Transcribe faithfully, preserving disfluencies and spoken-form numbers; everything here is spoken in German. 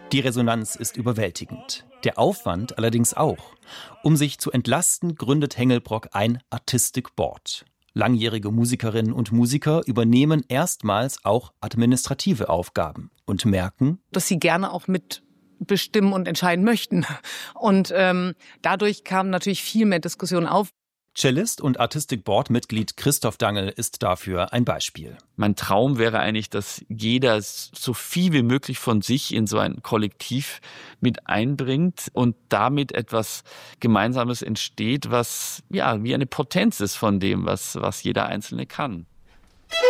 Die Resonanz ist überwältigend. Der Aufwand allerdings auch. Um sich zu entlasten, gründet Hengelbrock ein Artistic Board. Langjährige Musikerinnen und Musiker übernehmen erstmals auch administrative Aufgaben und merken, dass sie gerne auch mitbestimmen und entscheiden möchten. Und ähm, dadurch kam natürlich viel mehr Diskussion auf. Cellist und Artistic Board-Mitglied Christoph Dangl ist dafür ein Beispiel. Mein Traum wäre eigentlich, dass jeder so viel wie möglich von sich in so ein Kollektiv mit einbringt und damit etwas Gemeinsames entsteht, was ja wie eine Potenz ist von dem, was, was jeder Einzelne kann.